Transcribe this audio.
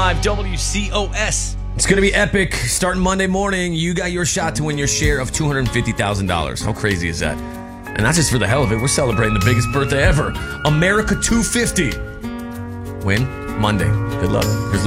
105 WCOS. It's going to be epic. Starting Monday morning, you got your shot to win your share of $250,000. How crazy is that? And not just for the hell of it. We're celebrating the biggest birthday ever. America 250. Win Monday. Good luck. Here's